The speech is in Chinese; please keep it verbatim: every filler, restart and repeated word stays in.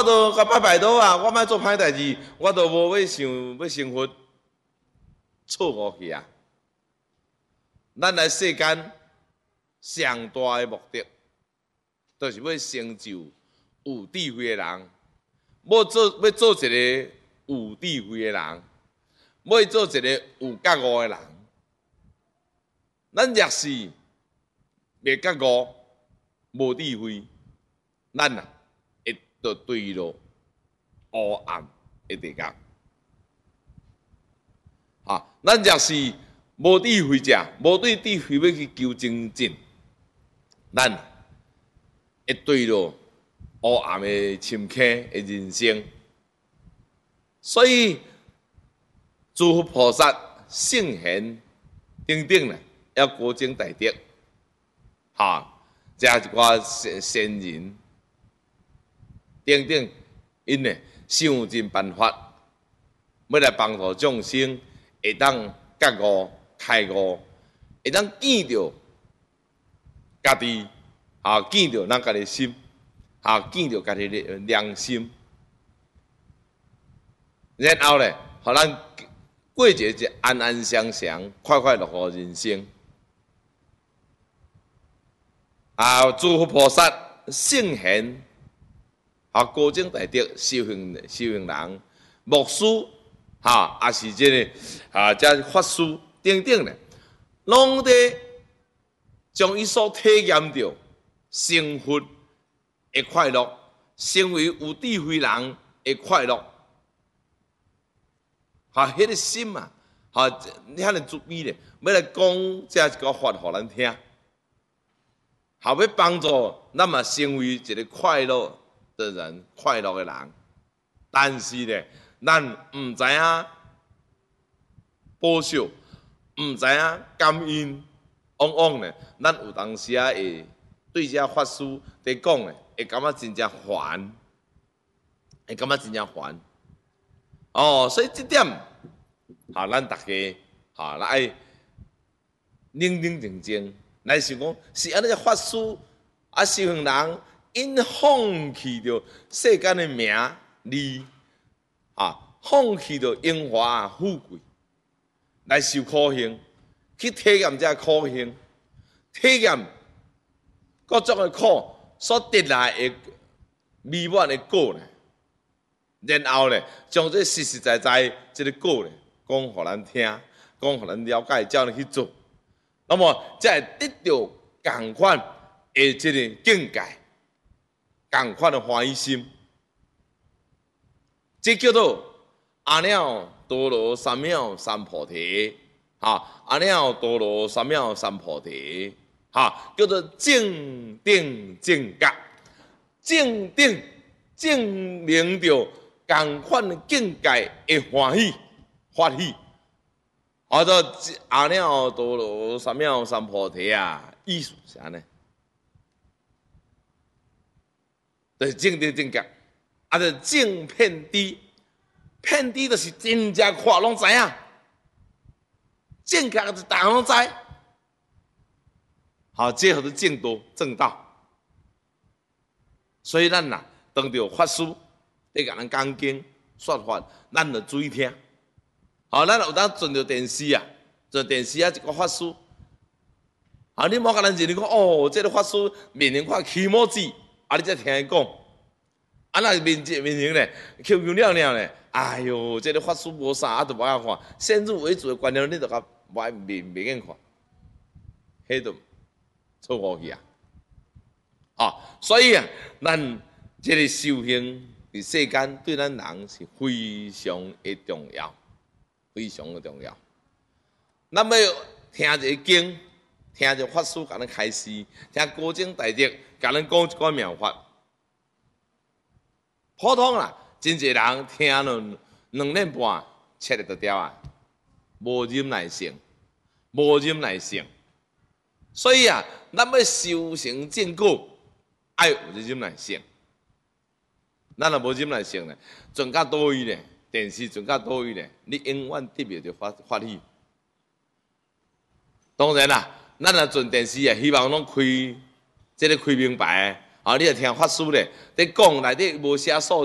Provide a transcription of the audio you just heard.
我都甲拜拜倒啊，我莫做歹代志，我都无要想要成佛，错误去啊！咱来世间上大的目的，就是要成就有智慧的人，要做要做一个有智慧的人，要做一个有觉悟的人。咱若是袂觉悟、无智慧，咱啊会着坠落黑暗的地界。啊，咱若是无智慧者，无对智慧要去求精进，咱会坠落黑暗的深坑的人生。所以，诸佛菩萨、圣贤等等咧，要高僧大德，哈，这一寡贤贤人等等，因呢想尽办法，要来帮助众生，会当觉悟、开悟，会当见到家己，啊，见到咱家己心，啊，见到家己的良心。然后咧，互咱过一个安安详详、快快乐乐的人生。啊，诸佛菩萨、圣贤、啊高僧大德、修行修行人、牧师，哈，也是这个啊，这法师等等咧，拢伫将伊所体验到成佛的快乐，成为有智慧人的快乐。哈，迄个心啊，哈，你遐尼注意咧，要来讲这一个法互咱听，好要帮助咱嘛成为一个快乐的人，快乐的人。但是咧，咱毋知影保守，毋知影感恩，往往咧，咱有当时啊会对这法师伫讲咧，会感觉真正烦，会感觉真正烦。哦，所以这点，哈，咱大家哈来冷冷静静来想讲，是安尼个法师啊，修行人因放弃着世间的名利，啊，放弃着荣华富贵，来受苦行，去体验这苦行，体验各种的苦所得来的美满的果呢。然后咧，将这实实在在这个果咧，讲互咱听，讲互咱了解，照咱去做，那么才会得到同款的这个境界，同款的欢喜心。这叫做阿耨多罗三藐三菩提，哈，阿耨多罗三藐三菩提，哈，叫做正定正觉，正定证明着。同款的境界的欢喜、发喜，好做阿耨多罗三藐三菩提啊！意思是安尼，就是正定正觉，啊，就正遍知，遍知就是真正看拢知影，正觉就是大家拢知，好，这叫做正道正道。所以咱呐，当着法师。你甲咱讲经说法，咱着注意听。好，咱有当转着电视啊，转电视啊，一个法师。啊，你莫甲咱认为讲哦，这个法师面前看起毛子，啊，你才听伊讲。啊，那面前面前咧，Q Q 了了咧，哎哟，这个法师无啥，啊，都无爱看。先入为主的观念，你着甲无爱面面眼看，迄都错误去啊！啊，所以啊，咱这个修行。伫世间对咱人是非常的重要，非常的重要。咱要听一个经，听一个法师甲咱开示，听高僧大德甲咱讲一寡妙法。普通啦，真侪人听了两年半，切了就掉啊，无忍耐性，无忍耐性。所以啊，咱要修成正果，爱有忍耐性。咱若无忍耐性咧，存较多余咧，电视存较多余咧，你永远得袂着发发喜。当然啦，咱若存电视啊，希望拢开，即个开明白啊，你若听法师咧，伫讲内底无写数。